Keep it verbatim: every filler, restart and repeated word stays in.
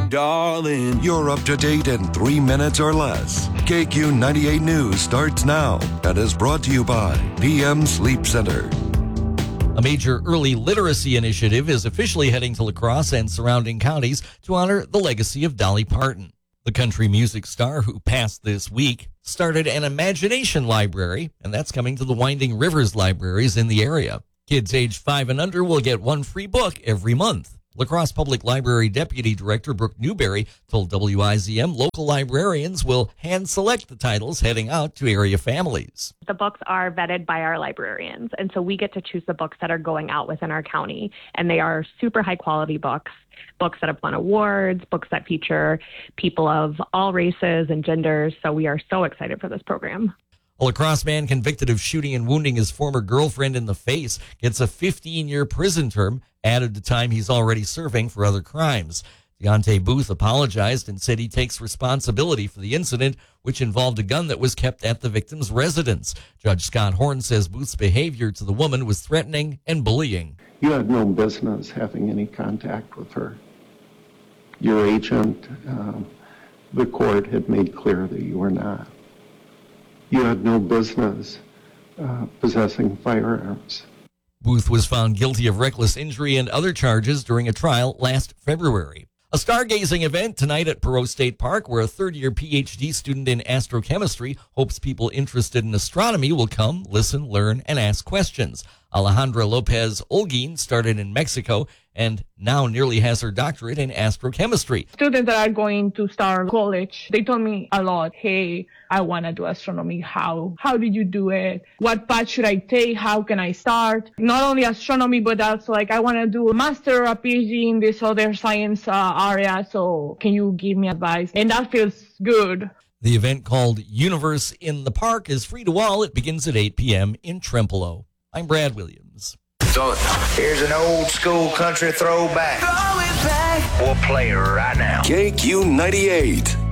darling. You're up to date in three minutes or less. K Q ninety-eight News starts now and is brought to you by P M Sleep Center. A major early literacy initiative is officially heading to La Crosse and surrounding counties to honor the legacy of Dolly Parton. The country music star, who passed this week, started an imagination library, and that's coming to the Winding Rivers libraries in the area. Kids aged five and under will get one free book every month. La Crosse Public Library Deputy Director Brooke Newberry told W I Z M local librarians will hand-select the titles heading out to area families. The books are vetted by our librarians, and so we get to choose the books that are going out within our county, and they are super high-quality books, books that have won awards, books that feature people of all races and genders, so we are so excited for this program. A La Crosse man convicted of shooting and wounding his former girlfriend in the face gets a fifteen-year prison term added to time he's already serving for other crimes. Deontay Booth apologized and said he takes responsibility for the incident, which involved a gun that was kept at the victim's residence. Judge Scott Horn says Booth's behavior to the woman was threatening and bullying. You had no business having any contact with her. Your agent, um, the court had made clear that you were not. You had no business uh, possessing firearms. Booth was found guilty of reckless injury and other charges during a trial last February. A stargazing event tonight at Perot State Park, where a third-year P H D student in astrochemistry hopes people interested in astronomy will come, listen, learn, and ask questions. Alejandra Lopez Olguin started in Mexico and now nearly has her doctorate in astrochemistry. Students that are going to start college, they told me a lot, hey, I want to do astronomy. How? How did you do it? What path should I take? How can I start? Not only astronomy, but also like I want to do a master or a P H D in this other science uh, area. So can you give me advice? And that feels good. The event, called Universe in the Park, is free to all. It begins at eight p.m. in Trempealeau. I'm Brad Williams. So here's an old school country throwback. Throw it back. We'll play it right now. K Q ninety-eight.